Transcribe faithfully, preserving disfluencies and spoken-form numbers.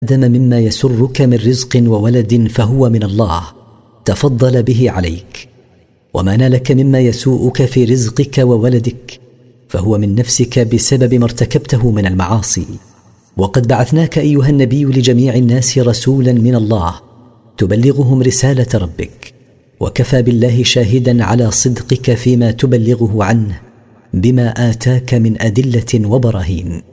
دم مما يسرك من رزق وولد فهو من الله تفضل به عليك، وما نالك مما يسوءك في رزقك وولدك فهو من نفسك بسبب ما ارتكبته من المعاصي. وقد بعثناك أيها النبي لجميع الناس رسولا من الله تبلغهم رسالة ربك، وكفى بالله شاهدا على صدقك فيما تبلغه عنه بما آتاك من أدلة وبراهين.